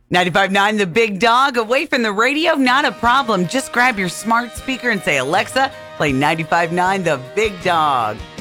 95.9 The Big Dog, away from the radio, not a problem. Just grab your smart speaker and say, Alexa, play 95.9 The Big Dog.